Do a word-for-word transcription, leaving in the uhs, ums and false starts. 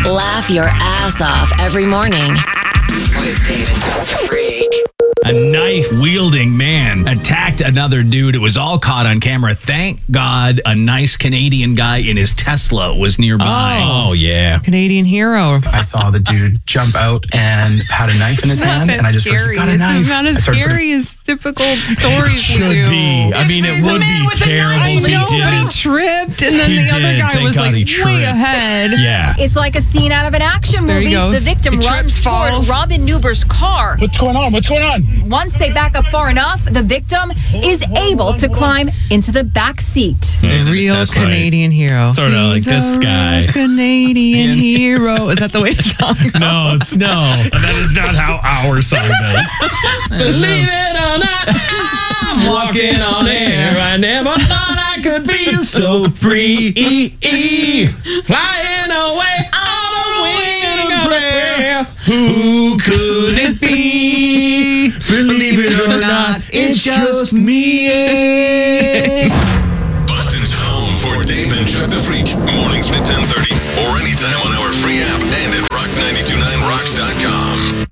Laugh your ass off every morning with Dave and Chuck the Freak. A knife-wielding man attacked another dude. It was all caught on camera. Thank God a nice Canadian guy in his Tesla was nearby. Oh, yeah. Canadian hero. I saw the dude jump out and had a knife in his It's not hand, that and I just went, he's scary. got a This knife. is not I as started scary putting- as typical stories Should we do. be. I mean, it He's a would man be with a terrible knife. if he I know, but he didn't. tripped, and then He the other did. guy Thank was God like he way tripped. ahead. Yeah. It's like a scene out of an action There he movie. goes. The victim He runs trips, toward falls. Robin Newber's car. What's going on? What's going on? Once they back up far enough, the victim is able to climb into the back seat. The real Canadian hero. Sorta like He's this a guy. real Canadian hero. Is that the way it sounds? No, it's no. That is not how our song does. Believe it or not, I'm walking on air. I never thought I could feel so free. Flying away on the wing of a prayer. Who could it be? Believe it or not, it's just me. Boston's home for Dave and Chuck the Freak. Morning